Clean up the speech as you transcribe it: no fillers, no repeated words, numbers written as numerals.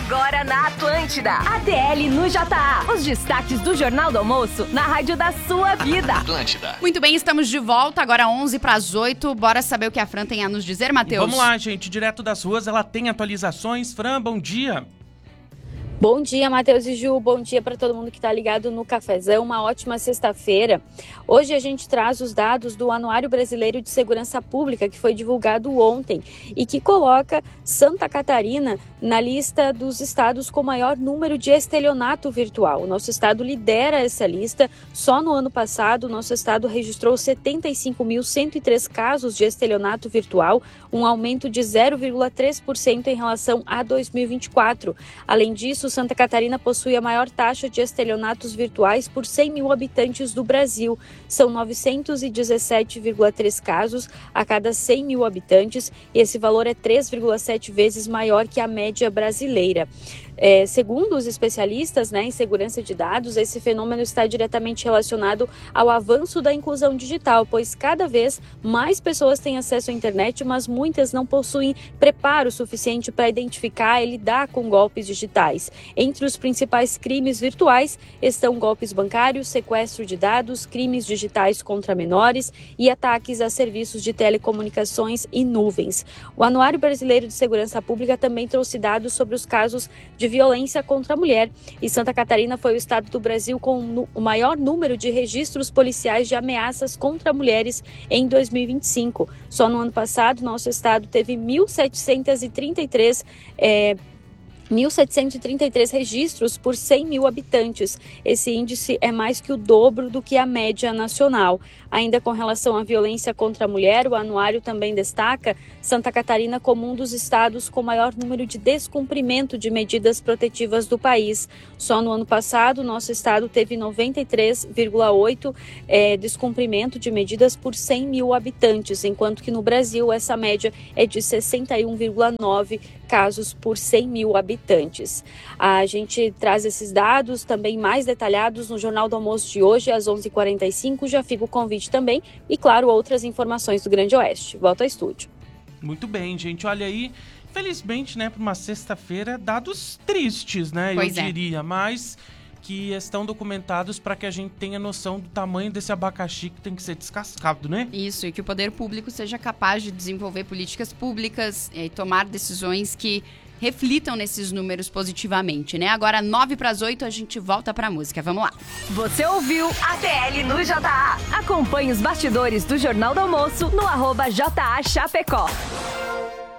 Agora na Atlântida. ATL no JA. Os destaques do Jornal do Almoço na rádio da sua vida. Atlântida. Muito bem, estamos de volta, agora 11:08. Bora saber o que a Fran tem a nos dizer, Matheus? Vamos lá, gente. Direto das ruas, ela tem atualizações. Fran, bom dia. Bom dia, Matheus e Ju. Bom dia para todo mundo que está ligado no Cafezão. Uma ótima sexta-feira. Hoje a gente traz os dados do Anuário Brasileiro de Segurança Pública, que foi divulgado ontem e que coloca Santa Catarina na lista dos estados com maior número de estelionato virtual. O nosso estado lidera essa lista. Só no ano passado, o nosso estado registrou 75.103 casos de estelionato virtual, um aumento de 0,3% em relação a 2024. Além disso, Santa Catarina possui a maior taxa de estelionatos virtuais por 100 mil habitantes do Brasil. São 917,3 casos a cada 100 mil habitantes e esse valor é 3,7 vezes maior que a média brasileira. Segundo os especialistas, em segurança de dados, esse fenômeno está diretamente relacionado ao avanço da inclusão digital, pois cada vez mais pessoas têm acesso à internet, mas muitas não possuem preparo suficiente para identificar e lidar com golpes digitais. Entre os principais crimes virtuais estão golpes bancários, sequestro de dados, crimes digitais contra menores e ataques a serviços de telecomunicações e nuvens. O Anuário Brasileiro de Segurança Pública também trouxe dados sobre os casos de violência contra a mulher, e Santa Catarina foi o estado do Brasil com o maior número de registros policiais de ameaças contra mulheres em 2025. Só no ano passado, nosso estado teve 1.733 registros por 100 mil habitantes. Esse índice é mais que o dobro do que a média nacional. Ainda com relação à violência contra a mulher, o anuário também destaca Santa Catarina como um dos estados com maior número de descumprimento de medidas protetivas do país. Só no ano passado, nosso estado teve 93,8 descumprimento de medidas por 100 mil habitantes, enquanto que no Brasil essa média é de 61,9 casos por 100 mil habitantes. A gente traz esses dados também mais detalhados no Jornal do Almoço de hoje, às 11h45. Já fica o convite também e, claro, outras informações do Grande Oeste. Volto ao estúdio. Muito bem, gente. Olha aí, felizmente, para uma sexta-feira, dados tristes, Pois eu diria, mas que estão documentados para que a gente tenha noção do tamanho desse abacaxi que tem que ser descascado, né? Isso, e que o poder público seja capaz de desenvolver políticas públicas e tomar decisões que reflitam nesses números positivamente, Agora, 7:09, a gente volta pra música. Vamos lá. Você ouviu ATL no JA. Acompanhe os bastidores do Jornal do Almoço no @JA Chapecó.